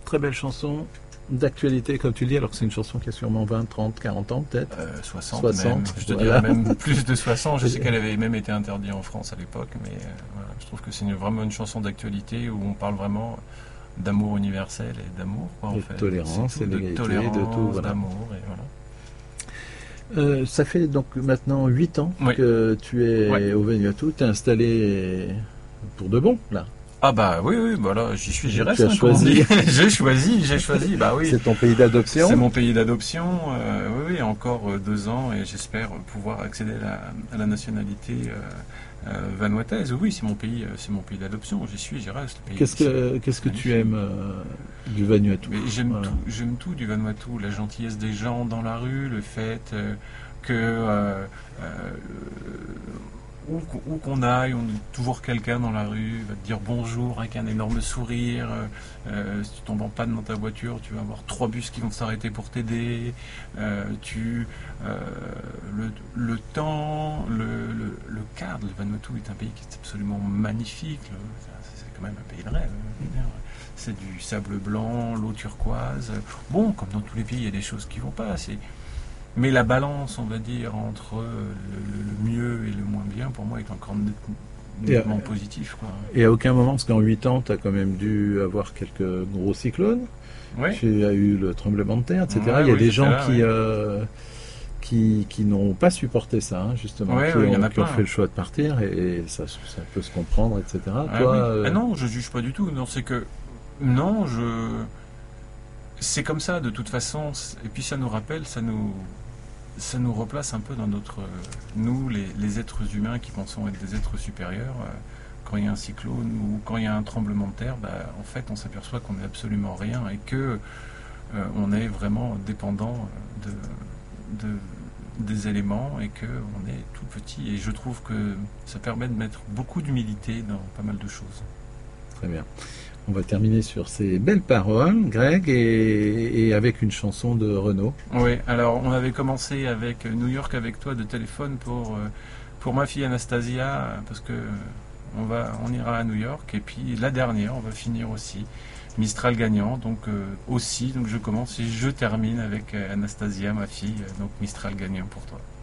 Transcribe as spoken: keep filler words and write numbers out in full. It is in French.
très belle chanson d'actualité, comme tu le dis, alors que c'est une chanson qui a sûrement vingt, trente, quarante ans peut-être. Euh, soixante, soixante, même. Je te voilà. dirais même plus de soixante. Je sais qu'elle avait même été interdite en France à l'époque, mais euh, voilà, je trouve que c'est une, vraiment une chanson d'actualité où on parle vraiment d'amour universel et d'amour, quoi, en De fait. tolérance, C'est tout, et de d'égalité, tolérance, de tout, voilà. d'amour, et voilà. Euh, ça fait donc maintenant huit ans Oui. que tu es Ouais. au Vanuatu, tu es installé pour de bon, là. Ah bah oui, oui, bah là, j'y suis, j'y Tu reste. as hein, comme on choisi. dit. J'ai choisi, j'ai choisi, bah oui. C'est ton pays d'adoption. C'est mon pays d'adoption, euh, oui, oui, encore euh, deux ans, et j'espère pouvoir accéder à la, à la nationalité euh, euh, vanuataise. Oui, c'est mon pays, euh, c'est mon pays d'adoption, j'y suis, j'y reste. Et Qu'est-ce que, c'est- qu'est-ce que c'est tu magnifique. aimes euh, du Vanuatu? Mais j'aime Voilà. tout, j'aime tout du Vanuatu, la gentillesse des gens dans la rue, le fait euh, que euh, euh, où, qu'on- où qu'on aille, on a toujours quelqu'un dans la rue va te dire bonjour avec un énorme sourire. Euh, si tu tombes en panne dans ta voiture, tu vas avoir trois bus qui vont s'arrêter pour t'aider. Euh, tu, euh, le, le temps, le, le, le cadre, le Vanuatu est un pays qui est absolument magnifique. Le- c'est c'est quand même un pays de rêve. je veux dire. C'est du sable blanc, l'eau turquoise. Bon, comme dans tous les pays, il y a des choses qui vont pas. C'est... Mais la balance, on va dire, entre le, le- le mieux et le moins bien, pour moi, est encore net- nettement Et, positif. Quoi. Et à aucun moment, parce qu'en huit ans, tu as quand même dû avoir quelques gros cyclones. Ouais. Tu as eu le tremblement de terre, et cetera. Ouais, il y a oui, des j'étais gens là, qui, ouais. euh, qui, qui n'ont pas supporté ça, hein, justement, Ouais, qui, ouais, il y ont, en a qui ont plein. fait le choix de partir, et, et ça, ça peut se comprendre, et cetera. Ah, Toi, oui. euh, Ah non, je juge pas du tout. Non, c'est que non, je c'est comme ça de toute façon. Et puis ça nous rappelle, ça nous ça nous replace un peu dans notre nous les, les êtres humains qui pensons être des êtres supérieurs. euh, Quand il y a un cyclone ou quand il y a un tremblement de terre, bah, en fait, on s'aperçoit qu'on n'est absolument rien et que euh, on est vraiment dépendant de, de des éléments et que on est tout petit. Et je trouve que ça permet de mettre beaucoup d'humilité dans pas mal de choses. très bien. On va terminer sur ces belles paroles, Greg, et, et avec une chanson de Renaud. Oui, alors on avait commencé avec New York avec toi de téléphone pour, euh, pour ma fille Anastasia, parce que on, va, on ira à New York, et puis la dernière, on va finir aussi, Mistral gagnant, donc euh, aussi, donc je commence et je termine avec euh, Anastasia, ma fille, euh, donc Mistral gagnant pour toi.